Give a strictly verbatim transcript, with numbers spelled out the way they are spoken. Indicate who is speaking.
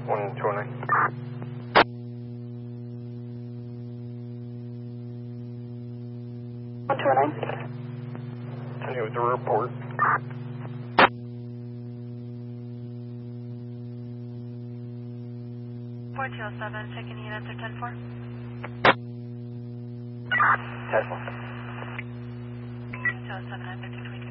Speaker 1: one two nine.
Speaker 2: one two nine.
Speaker 1: Continue with the report.
Speaker 3: four two oh seven, checking units are ten four.
Speaker 1: Tesla.
Speaker 3: two oh seven, I'm fifty twenty.